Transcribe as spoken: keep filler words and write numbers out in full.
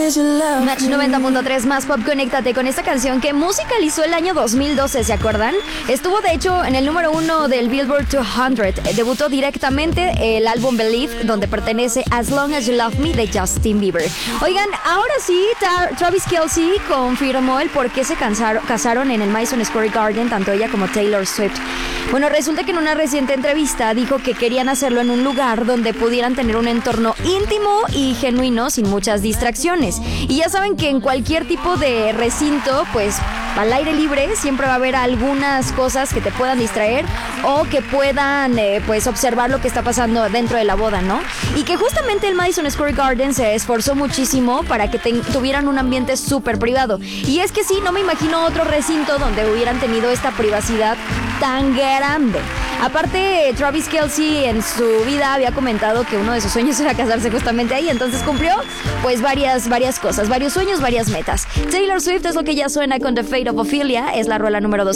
Match noventa punto tres más pop, conéctate con esta canción que musicalizó el año dos mil doce, ¿se acuerdan? Estuvo de hecho en el número uno del Billboard doscientos. Debutó directamente el álbum Believe, donde pertenece As Long As You Love Me de Justin Bieber. Oigan, ahora sí, Tra- Travis Kelce confirmó el por qué se cansaron, casaron en el Madison Square Garden, tanto ella como Taylor Swift. Bueno, resulta que en una reciente entrevista dijo que querían hacerlo en un lugar donde pudieran tener un entorno íntimo y genuino sin muchas distracciones. Y ya saben que en cualquier tipo de recinto, pues al aire libre siempre va a haber algunas cosas que te puedan distraer o que puedan eh, pues observar lo que está pasando dentro de la boda, ¿no? Y que justamente el Madison Square Garden se esforzó muchísimo para que te, tuvieran un ambiente súper privado. Y es que sí, no me imagino otro recinto donde hubieran tenido esta privacidad tan grande. Aparte, Travis Kelce en su vida había comentado que uno de sus sueños era casarse justamente ahí, entonces cumplió pues varias, varias cosas, varios sueños, varias metas. Taylor Swift es lo que ya suena con The Fate of Ophelia, es la rola número dos.